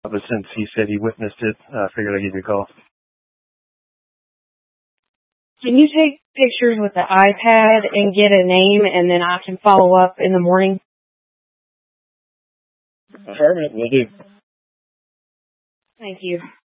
but since he said he witnessed it, I figured I'd give you a call. Can you take pictures with the iPad and get a name, and then I can follow up in the morning? Affirmative, will do. Thank you.